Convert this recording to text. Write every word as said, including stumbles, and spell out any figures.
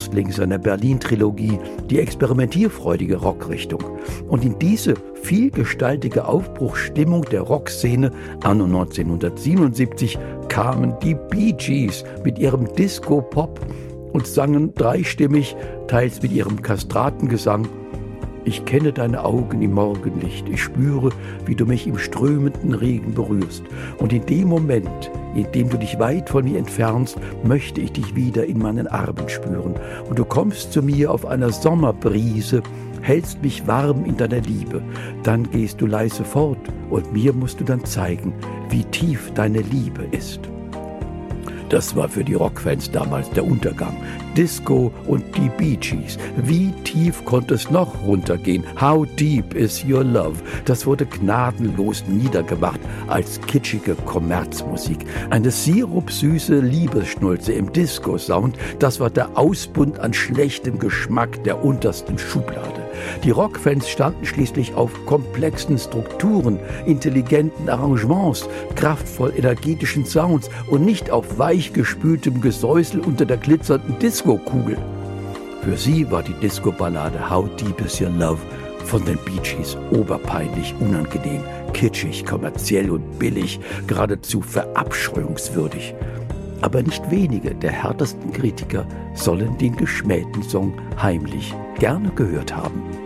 Erstling seiner Berlin-Trilogie, die experimentierfreudige Rockrichtung. Und in diese vielgestaltige Aufbruchsstimmung der Rockszene anno neunzehnhundertsiebenundsiebzig kamen die Bee Gees mit ihrem Disco-Pop und sangen dreistimmig, teils mit ihrem Kastratenggesang: Ich kenne deine Augen im Morgenlicht, ich spüre, wie du mich im strömenden Regen berührst. Und in dem Moment, in dem du dich weit von mir entfernst, möchte ich dich wieder in meinen Armen spüren. Und du kommst zu mir auf einer Sommerbrise, hältst mich warm in deiner Liebe. Dann gehst du leise fort und mir musst du dann zeigen, wie tief deine Liebe ist. Das war für die Rockfans damals der Untergang. Disco und die Bee Gees. Wie tief konnte es noch runtergehen? How deep is your love? Das wurde gnadenlos niedergemacht als kitschige Kommerzmusik. Eine sirupsüße Liebesschnulze im Disco-Sound, das war der Ausbund an schlechtem Geschmack der untersten Schublade. Die Rockfans standen schließlich auf komplexen Strukturen, intelligenten Arrangements, kraftvoll energetischen Sounds und nicht auf weichgespültem Gesäusel unter der glitzernden Disco-Kugel. Für sie war die Disco-Ballade How Deep Is Your Love von den Bee Gees oberpeinlich, unangenehm, kitschig, kommerziell und billig, geradezu verabscheuungswürdig. Aber nicht wenige der härtesten Kritiker sollen den geschmähten Song heimlich gerne gehört haben.